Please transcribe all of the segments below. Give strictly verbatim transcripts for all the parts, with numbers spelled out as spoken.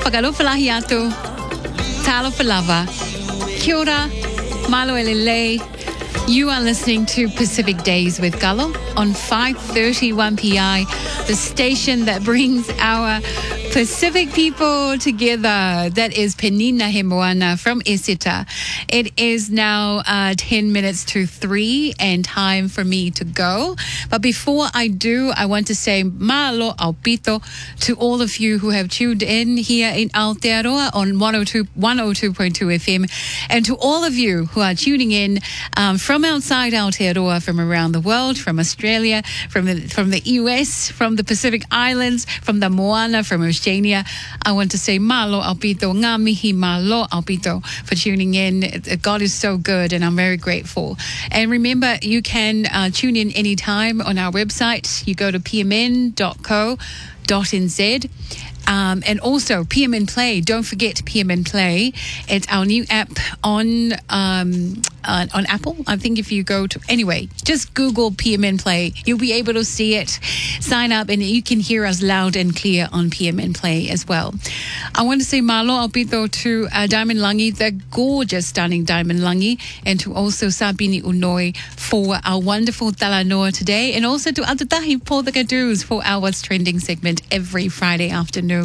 Whakalofalahi atu. Talofalava. Kia ora. Malo elele. You are listening to Pacific Days with Galo on five thirty-one P I, the station that brings our Pacific people together. That is Penina Hemoana from Isita. It is now uh, ten minutes to three and time for me to go. But before I do, I want to say Malo Aupito to all of you who have tuned in here in Aotearoa on one oh two point two F M, and to all of you who are tuning in um, from outside Aotearoa, from around the world, from Australia, from the, from the U S, from the Pacific Islands, from the Moana, from Oceania. I want to say Malo Aupito, ngā mihi malo Aupito for tuning in. God is so good and I'm very grateful. And remember, you can uh, tune in anytime on our website. You go to p m n dot co dot n z. Um, and also P M N Play. Don't forget P M N Play. It's our new app on um, uh, on Apple. I think if you go to anyway, just Google P M N Play. You'll be able to see it. Sign up, and you can hear us loud and clear on P M N Play as well. I want to say malo aupito to uh, Diamond Langi, the gorgeous, stunning Diamond Langi, and to also Sabini Unoi for our wonderful Talanoa today, and also to Atatahi Podakadoos for our What's Trending segment every Friday afternoon.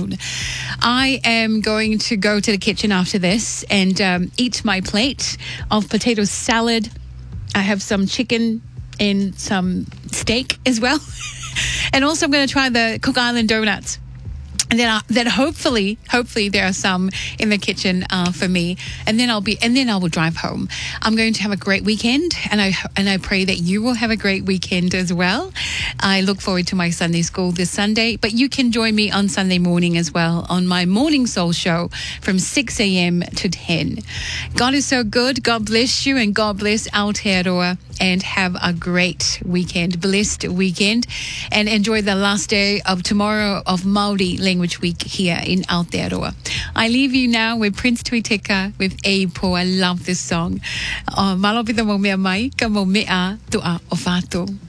I am going to go to the kitchen after this and um, eat my plate of potato salad. I have some chicken and some steak as well. And also I'm going to try the Cook Island donuts. And then, I, then hopefully, hopefully there are some in the kitchen uh, for me. And then I'll be, and then I will drive home. I'm going to have a great weekend, and I and I pray that you will have a great weekend as well. I look forward to my Sunday school this Sunday, but you can join me on Sunday morning as well on my Morning Soul show from six a.m. to ten. God is so good. God bless you, and God bless Aotearoa. And have a great weekend, blessed weekend, and enjoy the last day of tomorrow of Māori Language Week here in Aotearoa. I leave you now with Prince Tuiteka with Eipo. I love this song. Uh, Malopita mo mea mai, ka mo mea tua o whātou.